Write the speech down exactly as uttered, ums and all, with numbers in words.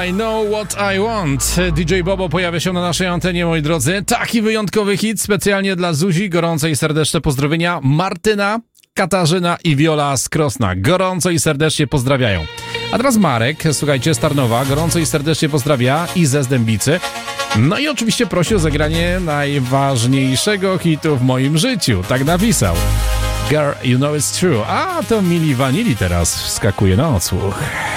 I Know What I Want. D J Bobo pojawia się na naszej antenie, moi drodzy. Taki wyjątkowy hit specjalnie dla Zuzi. Gorące i serdeczne pozdrowienia Martyna, Katarzyna i Wiola z Krosna. Gorąco i serdecznie pozdrawiają. A teraz Marek, słuchajcie, z Tarnowa. Gorąco i serdecznie pozdrawia i ze Zdębicy. No i oczywiście prosi o zagranie najważniejszego hitu w moim życiu. Tak napisał. Girl, you know it's true. A to Mili Vanilli teraz wskakuje na odsłuch.